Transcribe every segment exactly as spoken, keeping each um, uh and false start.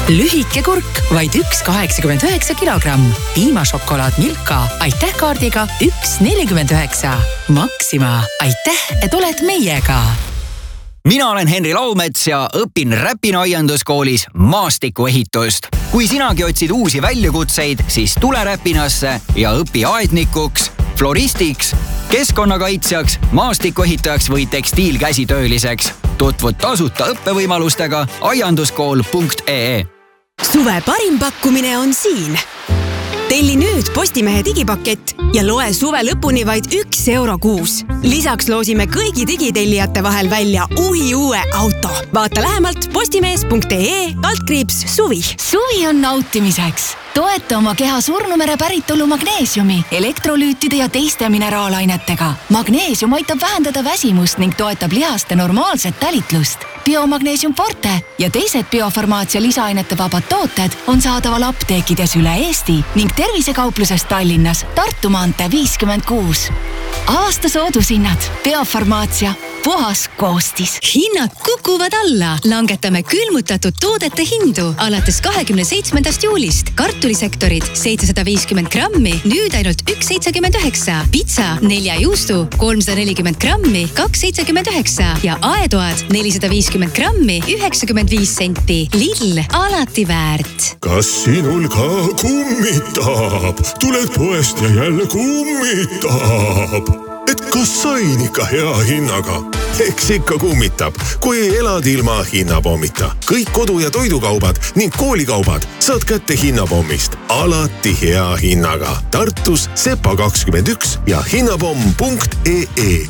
Lühike kurk, vaid üks kaheksakümmend üheksa kilogramm. Piimašokolaad Milka, aitäh kaardiga üks nelikümmend üheksa. Maxima, aitäh, et oled meiega. Mina olen Henri Laumets ja õpin Räpina aianduskoolis maastikuehitust. Kui sinagi otsid uusi väljakutseid, siis tule Räpinasse ja õpi aednikuks, floristiks, keskkonnakaitsjaks, maastikuehitajaks või tekstiilkäsitööliseks. Tutvud tasuta õppevõimalustega aianduskool punkt ee. Suve parim pakkumine on siin. Telli nüüd Postimehe digipakett ja loe suve lõpuni vaid üks euro kuus. Lisaks loosime kõigi digitellijate vahel välja uhi uue auto. Vaata lähemalt postimees punkt ee kaldkriips suvi. Suvi on nautimiseks. Toeta oma keha surnumere päritolu magneesiumi, elektrolüütide ja teiste mineraalainetega. Magneesium aitab vähendada väsimust ning toetab lihaste normaalset tälitlust. Biomagneesium Forte ja teised biofarmaatsia lisaainete vabad tooted on saadaval apteekides üle Eesti ning tervisekauplusest Tallinnas Tartu maantee viiskümmend kuus. Aasta soodushinnad. Biofarmaatsia. Puhas koostis. Hinnad kukuvad alla. Langetame külmutatud toodete hindu alates kahekümne seitsmendast juulist. Kartulisektorid seitsesada viiskümmend grammi, nüüd ainult üks seitsekümmend üheksa. Pitsa nelja juustu kolmsada nelikümmend grammi, kaks seitsekümmend üheksa ja aetoad nelisada viiskümmend grammi, üheksakümmend viis senti. Lidl, alati väärt. Kas sinul ka kummitab? Tuled poest ja jälle kummitab. Et kas sain ikka hea hinnaga? Eks ikka kummitab, kui elad ilma hinnapommita. Kõik kodu- ja toidukaubad ning koolikaubad saad kätte hinnapommist. Alati hea hinnaga. Tartus Sepa kakskümmend üks ja hinnapomm punkt ee.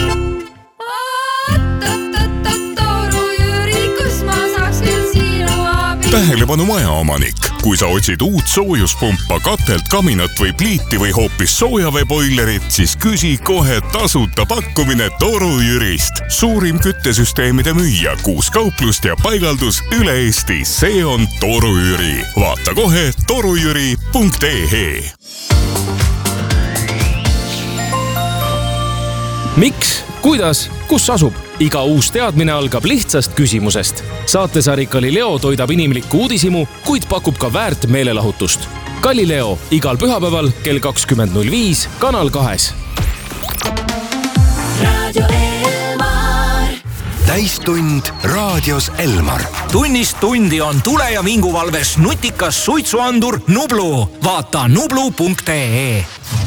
Tähelepanu majaomanik. Kui sa otsid uut soojuspumpa, katelt, kaminat või pliiti või hoopis soojaveeboilerit, siis küsi kohe tasuta pakkumine Toru Jürist. Suurim küttesüsteemide müüja, kuus kauplust ja paigaldus üle Eesti. See on Toru Jüri. Vaata kohe torujüri punkt ee. Miks? Kuidas? Kus asub? Iga uus teadmine algab lihtsast küsimusest. Saatesari Galileo toidab inimlikku uudisimu, kuid pakub ka väärt meelelahutust. Galileo igal pühapäeval kell kakskümmend null viis Kanal kahes. Radio Elmar. Täistund raadios Elmar. Tunnist tundi on tule- ja vinguvalves nutikas suitsuandur Nublu. Vaata nublu punkt ee.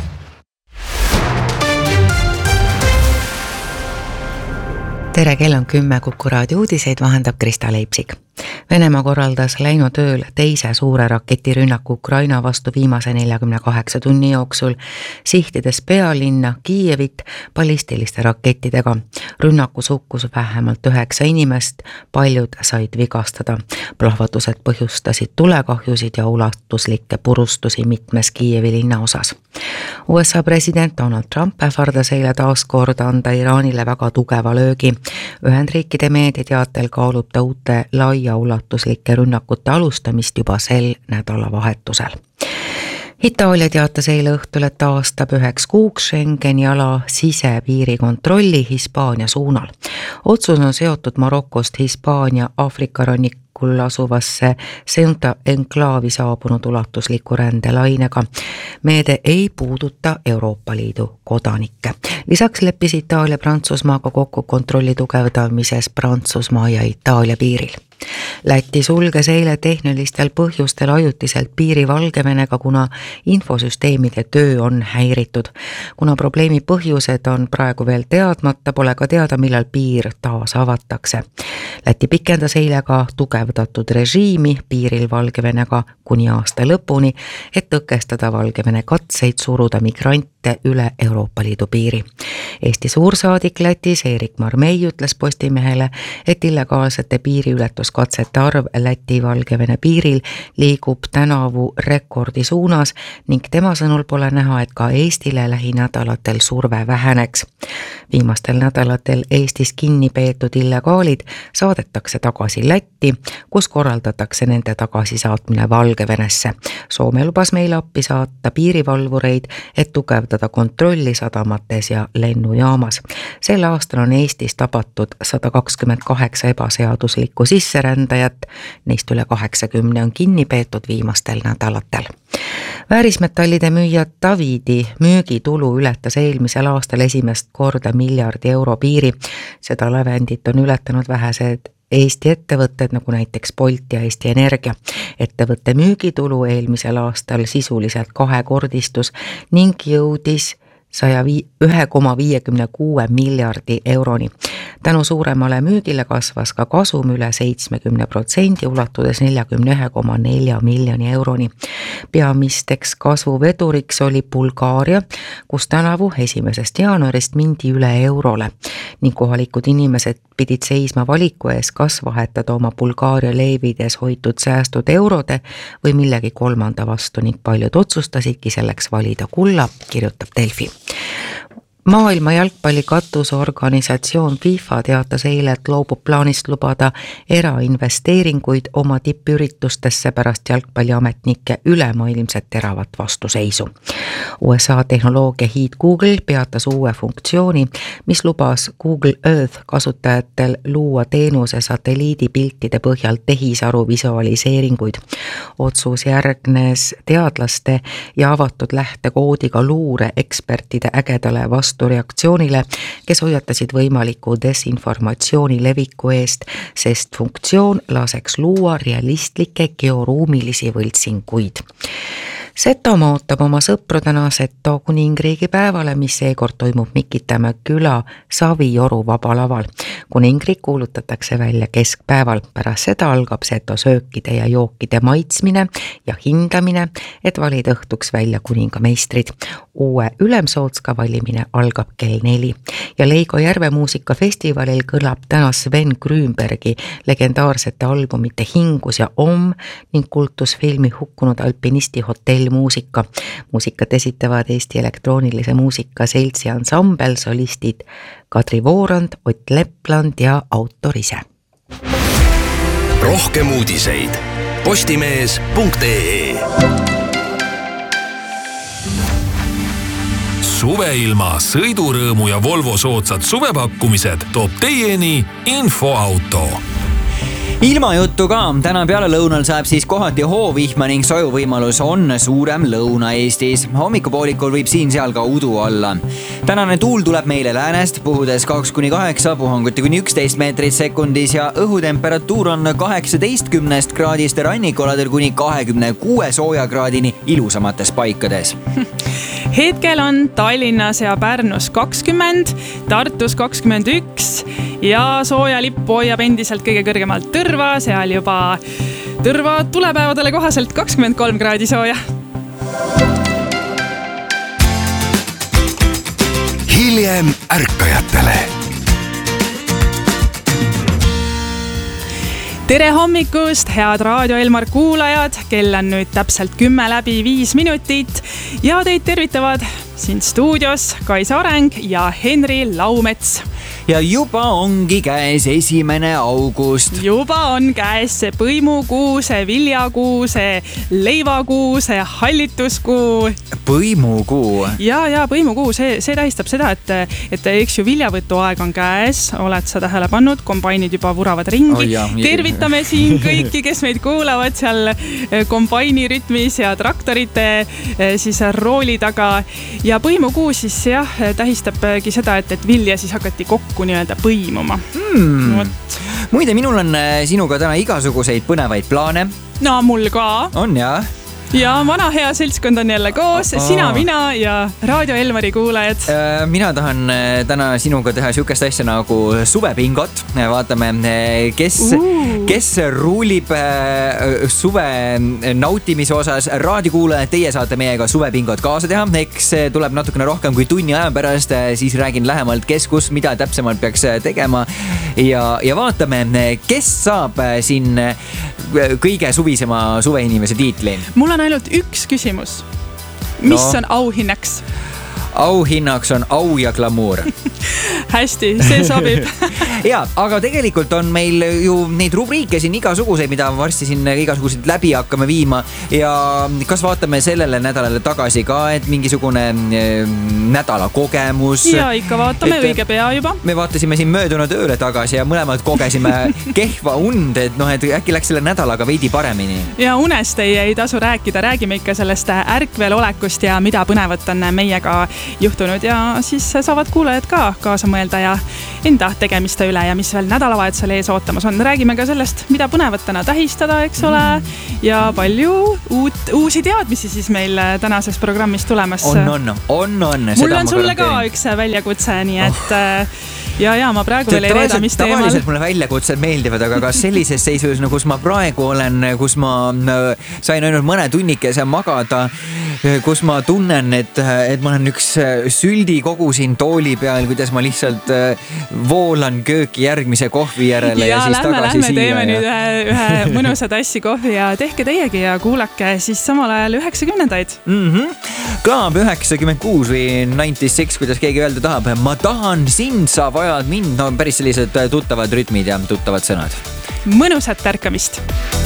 Tere, kell on kümme, Kuku raadio uudiseid vahendab Krista Leipsik. Venemaa korraldas läinud ööl teise suure raketirünnaku Ukraina vastu viimase neljakümne kaheksa tunni jooksul, sihtides pealinna Kiievit ballistiliste rakettidega. Rünnakus hukkus vähemalt üheksa inimest, paljud said vigastada. Plahvatused põhjustasid tulekahjusid ja ulatuslikke purustusi mitmes Kiievi linna osas. U S A president Donald Trump ähvardas eile taas kord anda Iraanile väga tugeva löögi. Ühendriikide meediateatel kaalub ta uute laia ulatuslike rünnakute alustamist juba sel nädalavahetusel. Itaalia teatas eile õhtul, et taastab üheks kuuks Schengeni ala sisepiiri kontrolli Hispaania suunal. Otsus on seotud Marokost Hispaania Aafrika rannikul asuvasse Ceuta enklaavi saabunud ulatusliku rändelainega. Meede ei puuduta Euroopa Liidu kodanikke. Lisaks leppis Itaalia Prantsusmaaga kokku kontrolli tugevdamises Prantsusmaa ja Itaalia piiril. Läti sulges eile tehnilistel põhjustel ajutiselt piiri Valgevenega, kuna infosüsteemide töö on häiritud. Kuna probleemi põhjused on praegu veel teadmata, pole ka teada, millal piir taas avatakse. Läti pikendas eile ka tugevdatud režiimi piiril Valgevenega kuni aasta lõpuni, et tõkestada Valgevene katseid suruda migrante üle Euroopa Liidu piiri. Eesti suursaadik Lätis Erik Marmei ütles Postimehele, et illegaalsete piiriületuskatsete arv Läti-Valgevene piiril liigub tänavu rekordi suunas ning tema sõnul pole näha, et ka Eestile lähinädalatel surve väheneks. Viimastel nädalatel Eestis kinni peetud illegaalid saadetakse tagasi Lätti, kus korraldatakse nende tagasisaatmine Valgevenesse. Soome lubas meile appi saata piirivalvureid, et tugevdada kontrolli sadamates ja lennujaamas. Sel aastal on Eestis tabatud sada kakskümmend kaheksa ebaseaduslikku sisse sisserändajat, neist üle kaheksakümne on kinni peetud viimastel nädalatel. Väärismetallide müüja Davidi müügitulu ületas eelmisel aastal esimest korda miljardi euro piiri. Seda lävendit on ületanud vähesed Eesti ettevõtted, nagu näiteks Bolt ja Eesti Energia. Ettevõtte müügitulu eelmisel aastal sisuliselt kahekordistus ning jõudis üks koma viiekümne kuue miljardi euroni. Tänu suuremale müügile kasvas ka kasum üle seitsmekümne protsendi, ulatudes neljakümne ühe koma nelja miljoni euroni. Peamisteks kasvuveduriks oli Bulgaaria, kus tänavu esimesest jaanuarist mindi üle eurole ning kohalikud inimesed pidid seisma valiku ees, kas vahetada oma Bulgaaria leevides hoitud säästud eurode või millegi kolmanda vastu ning paljud otsustasidki selleks valida kulla, kirjutab Delfi. Maailma jalgpalli katusorganisatsioon FIFA teatas eile, et loobub plaanist lubada erainvesteeringuid oma tippüritustesse pärast jalgpalliametnike ülemaailmset teravat vastuseisu. U S A tehnoloogia hiid Google peatas uue funktsiooni, mis lubas Google Earth kasutajatel luua teenuse satelliidipiltide põhjal tehisaru visualiseeringuid. Otsus järgnes teadlaste ja avatud lähtekoodiga luure ekspertide ägedale vastu reaktsioonile, kes hoiatasid võimaliku desinformatsiooni leviku eest, sest funktsioon laseks luua realistlikke georuumilisi võltsinguid. Setomaa ootab oma sõpru täna Seto kuningriigi päevale, mis seekord toimub Mikitamäe küla Savioru vabalaval. Kuningriik kuulutatakse välja keskpäeval. Pärast seda algab Seto söökide ja jookide maitsmine ja hindamine, et valida õhtuks välja kuningameistrid. Uue ülemsootska valimine algab kell neli ja Leigo Järve muusikafestivalil kõlab täna Sven Grünbergi legendaarsete albumite Hingus ja Om ning kultusfilmi Hukkunud alpinisti hotell muusika. Muusikat esitavad Eesti elektroonilise muusika seltsi ansambel, solistid Kadri Voorand, Ott Lepland ja autor ise. Rohkem uudiseid postimees punkt ee. Suveilma, sõidurõõmu ja Volvo soodsad suvepakkumised toob teieni Infoauto. Ilmajuttu ka, täna peale lõunal saab siis kohati hoovihma ning sojuvõimalus on suurem Lõuna-Eestis. Hommikupoolikul võib siin-seal ka udu olla. Tänane tuul tuleb meile läänest, puhudes kaks kuni kaheksa, puhanguti kuni üksteist meetrit sekundis ja õhutemperatuur on kaheksateistkümnest kraadist rannikualadel kuni kahekümne kuue soojakraadini ilusamates paikades. Hetkel on Tallinnas ja Pärnus kakskümmend, Tartus kakskümmend üks ja sooja lippu hoiab endiselt kõige kõrgemalt Tõrva, seal juba Tõrva tulepäevadele kohaselt kakskümmend kolm kraadi sooja. Hiljem ärkajatele. Tere hommikust, head Raadio Elmar kuulajad, kell on nüüd täpselt kümme läbi viis minutit ja teid tervitavad siin stuudios Kaisa Areng ja Henri Laumets. Ja juba ongi käes esimene august. Juba on käes see põimukuu, see viljakuu, see leivakuu, see hallituskuu. Põimukuu? Ja, ja põimukuu, see, see tähistab seda, et, et eks ju viljavõtu aeg on käes. Oled sa tähele pannud, kombainid juba vuravad ringi. Oh, jah, tervitame siin kõiki, kes meid kuulavad seal kombaini rütmis ja traktorite siis rooli taga. Ja põimukuu siis jah, tähistabki seda, et, et vilja siis hakati kokku nii-öelda põimuma. Hmm. Muide, minul on sinuga täna igasuguseid põnevaid plaane. No, mul ka. On, jah. Ja vana hea seltskond on jälle koos, oh. Sina, mina ja Raadio Elmari kuulajad. Mina tahan täna sinuga teha sihukest asja nagu suvepingot. Vaatame, kes, uh. kes ruulib suve nautimise osas. Raadiokuulajad, teie saate meiega suvepingot kaasa teha. Eks tuleb natukene rohkem kui tunni aja pärast. Siis räägin lähemalt, kes kus, mida täpsemalt peaks tegema. Ja, ja vaatame, kes saab siin kõige suvisema suveinimese tiitli. Mul on ainult üks küsimus. Mis no. on auhinnaks? auhinnaks on au ja glamuur. Hästi, see sobib. Ja, aga tegelikult on meil ju neid rubriike siin igasuguseid, mida varsti siin igasuguseid läbi hakkame viima ja kas vaatame sellele nädalale tagasi ka, et mingisugune nädala kogemus. Ja ikka vaatame et, õige pea juba. Me vaatasime siin möödunud ööle tagasi ja mõlemad kogesime kehva und, et noh, et äkki läks selle nädalaga veidi paremini. Ja unest ei, ei tasu rääkida, räägime ikka sellest ärkvel olekust ja mida põnevat on meiega juhtunud ja siis saavad kuulajad ka kaasa mõelda ja enda tegemiste üle ja mis veel nädalavahetusel ees ootamas on. Räägime ka sellest, mida põnevat täna tähistada, eks ole, ja palju uut, uusi teadmisi siis meil tänases programmis tulemas. On, on, on, on. Mul on sulle ka üks väljakutse, nii et oh. ja, ja ma praegu veel ei reeda, mis teemal. Tavaliselt mulle väljakutsed meeldivad, aga kas sellises seisus, kus ma praegu olen, kus ma sain ainult mõne tunnikese magada, kus ma tunnen, et, et ma olen üks süldikogu siin tooli peal, kuidas ma lihtsalt voolan kööki järgmise kohvi järele ja, ja siis lähme, tagasi lähme, siia. Teeme ja... nüüd ühe, ühe mõnusa tassi kohvi ja tehke teiegi ja kuulake siis samal ajal üheksakümnendaid. Mm-hmm. Klaab üheksakümmend kuus või üheksakümmend kuus, kuidas keegi öelda tahab. Ma tahan sind, sa vajad mind. No päris sellised tuttavad rütmid ja tuttavad sõnad. Mõnusat tärkamist!